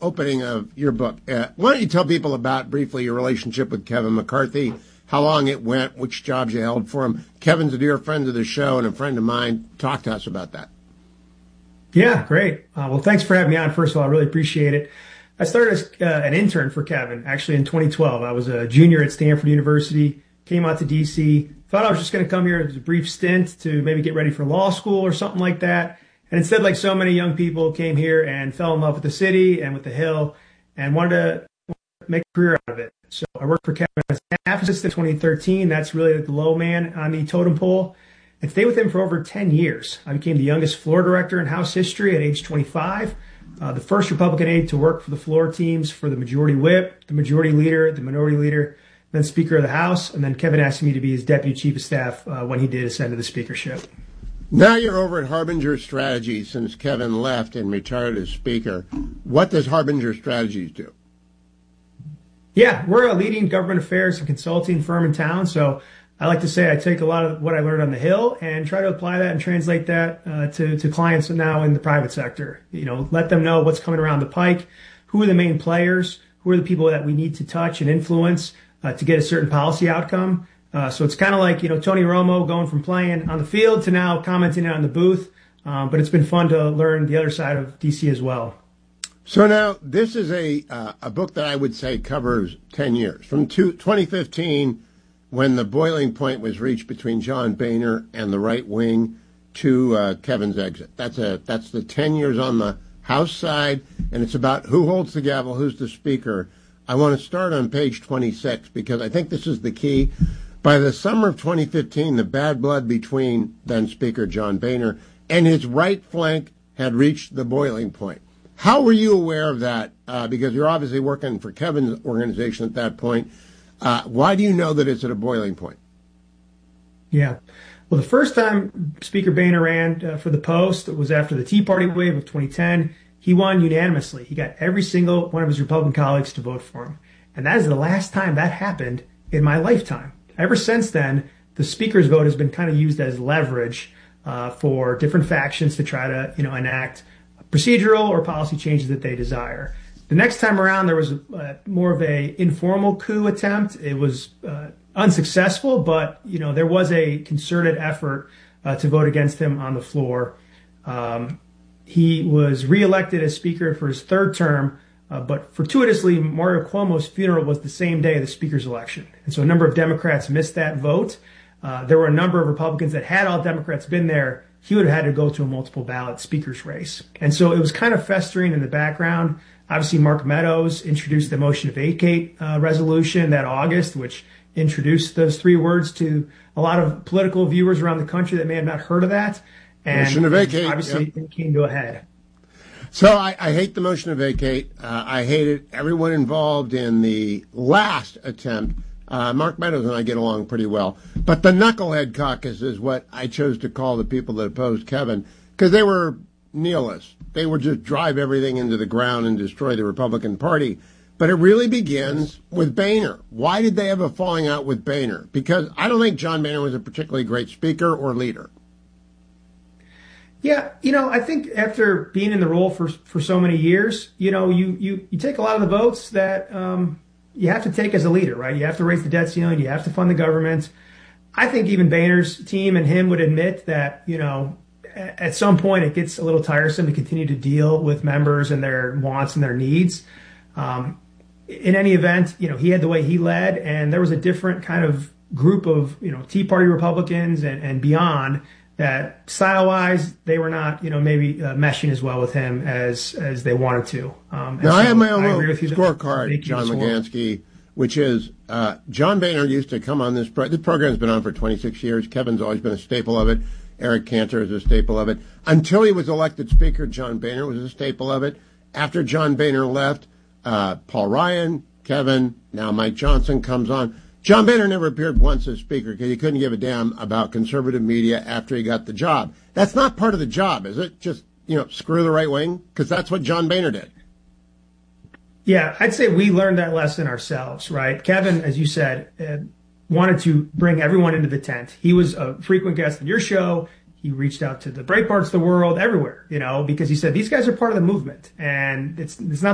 opening of your book. Why don't you tell people about briefly your relationship with Kevin McCarthy, how long it went, which jobs you held for him. Kevin's a dear friend of the show and a friend of mine. Talk to us about that. Yeah, great. Well, thanks for having me on. First of all, I really appreciate it. I started as an intern for Kevin, actually in 2012. I was a junior at Stanford University, came out to D.C., thought I was just going to come here as a brief stint to maybe get ready for law school or something like that. And instead, like so many young people, came here and fell in love with the city and with the Hill and wanted to make a career out of it. So I worked for Kevin as staff assistant in 2013. That's really the low man on the totem pole. And stayed with him for over 10 years. I became the youngest floor director in House history at age 25. The first Republican aide to work for the floor teams for the majority whip, the majority leader, the minority leader, then Speaker of the House. And then Kevin asked me to be his deputy chief of staff when he did ascend to the speakership. Now you're over at Harbinger Strategies since Kevin left and retired as Speaker. What does Harbinger Strategies do? Yeah, we're a leading government affairs and consulting firm in town. So I like to say I take a lot of what I learned on the Hill and try to apply that and translate that to clients now in the private sector. You know, let them know what's coming around the pike, who are the main players, who are the people that we need to touch and influence to get a certain policy outcome. So it's kind of like, you know, Tony Romo going from playing on the field to now commenting on the booth. But it's been fun to learn the other side of DC as well. So now this is a book that I would say covers 10 years from 2015. When the boiling point was reached between John Boehner and the right wing to Kevin's exit. That's the 10 years on the House side, and it's about who holds the gavel, who's the Speaker. I want to start on page 26 because I think this is the key. By the summer of 2015, the bad blood between then Speaker John Boehner and his right flank had reached the boiling point. How were you aware of that? Because you're obviously working for Kevin's organization at that point. Why do you know that it's at a boiling point? Yeah. Well, the first time Speaker Boehner ran for the post was after the Tea Party wave of 2010. He won unanimously. He got every single one of his Republican colleagues to vote for him. And that is the last time that happened in my lifetime. Ever since then, the Speaker's vote has been kind of used as leverage for different factions to try to, enact procedural or policy changes that they desire. The next time around, there was more of a informal coup attempt. It was unsuccessful, but there was a concerted effort to vote against him on the floor. He was reelected as Speaker for his third term, but fortuitously, Mario Cuomo's funeral was the same day of the Speaker's election, and so a number of Democrats missed that vote. There were a number of Republicans that had all Democrats been there, he would have had to go to a multiple ballot Speaker's race, and so it was kind of festering in the background. Obviously, Mark Meadows introduced the motion to vacate resolution that August, which introduced those three words to a lot of political viewers around the country that may have not heard of that. And motion to vacate. Obviously, It came to a head. So I hate the motion to vacate. I hated everyone involved in the last attempt. Mark Meadows and I get along pretty well. But the knucklehead caucus is what I chose to call the people that opposed Kevin, because they were nihilists. They would just drive everything into the ground and destroy the Republican Party. But it really begins with Boehner. Why did they have a falling out with Boehner? Because I don't think John Boehner was a particularly great speaker or leader. Yeah, I think after being in the role for so many years, you take a lot of the votes that you have to take as a leader, right? You have to raise the debt ceiling. You have to fund the government. I think even Boehner's team and him would admit that, at some point it gets a little tiresome to continue to deal with members and their wants and their needs. In any event, he had the way he led, and there was a different kind of group of, Tea Party Republicans and beyond that style-wise, they were not, maybe meshing as well with him as they wanted to. Now, I have my own scorecard, John Legansky, which is John Boehner used to come on this program's been on for 26 years. Kevin's always been a staple of it. Eric Cantor is a staple of it. Until he was elected Speaker, John Boehner was a staple of it. After John Boehner left, Paul Ryan, Kevin, now Mike Johnson comes on. John Boehner never appeared once as Speaker because he couldn't give a damn about conservative media after he got the job. That's not part of the job, is it? Just, screw the right wing? Because that's what John Boehner did. Yeah, I'd say we learned that lesson ourselves, right? Kevin, as you said, wanted to bring everyone into the tent. He was a frequent guest on your show. He reached out to the Breitbarts of the world, everywhere, because he said, these guys are part of the movement. And it's not